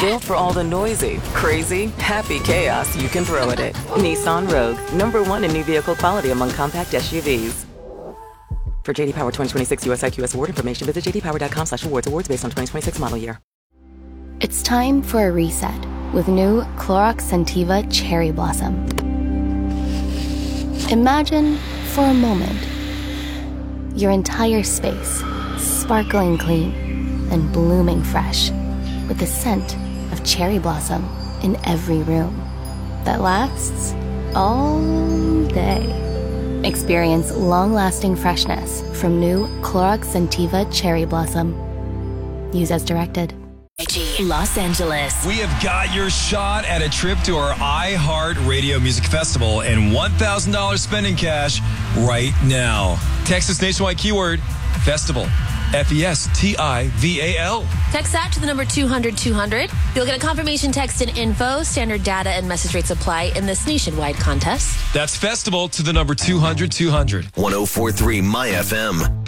Built for all the noisy, crazy, happy chaos you can throw at it. Nissan Rogue, #1 in new vehicle quality among compact SUVs. For JD Power 2026 US IQS award information, visit jdpower.com/awards. Awards based on 2026 model year. It's time for a reset with new Clorox Scentiva Cherry Blossom. Imagine, for a moment, your entire space sparkling clean and blooming fresh with the scent of cherry blossom in every room that lasts all day. Experience long-lasting freshness from new Clorox Scentiva Cherry Blossom. Use as directed. Los Angeles. We have got your shot at a trip to our iHeart Radio Music Festival and $1,000 spending cash right now. Text this nationwide keyword, festival. FESTIVAL. Text that to the number 200-200. You'll get a confirmation text and info. Standard data and message rates apply in this nationwide contest. That's festival to the number 200-200. 104.3 My FM.